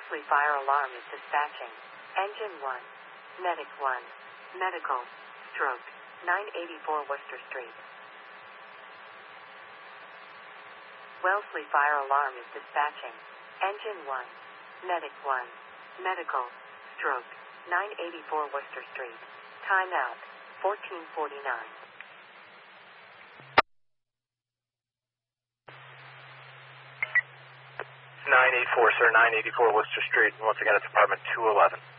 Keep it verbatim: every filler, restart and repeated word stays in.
Wellesley Fire Alarm is dispatching. Engine one. Medic one. Medical. Stroke. nine eighty-four Worcester Street. Wellesley Fire Alarm is dispatching. Engine one. Medic one. Medical. Stroke. nine eighty-four Worcester Street. Timeout. fourteen forty-nine. nine eighty-four, sir. nine eighty-four Worcester Street. Once again, it's apartment two eleven.